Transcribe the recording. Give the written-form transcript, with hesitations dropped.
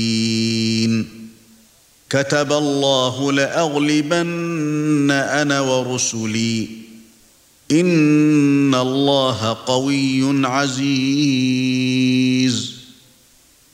كتب الله لأغلبن أنا ورسلي إن الله قوي عزيز